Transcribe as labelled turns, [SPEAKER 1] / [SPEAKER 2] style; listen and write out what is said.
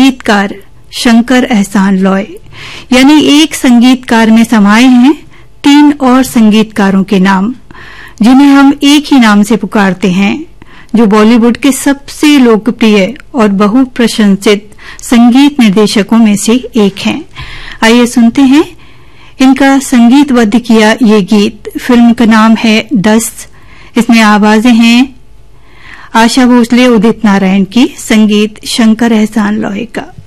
[SPEAKER 1] संगीतकार शंकर एहसान लॉय, यानी एक संगीतकार में समाये हैं 3 और संगीतकारों के नाम, जिन्हें हम एक ही नाम से पुकारते हैं, जो बॉलीवुड के सबसे लोकप्रिय और बहुप्रशंसित संगीत निर्देशकों में से एक हैं। आइए सुनते हैं इनका संगीतबद्ध किया ये गीत। फिल्म का नाम है 10। इसमें आवाजें हैं आशा भोसले, उदित नारायण की, संगीत शंकर एहसान लॉय का।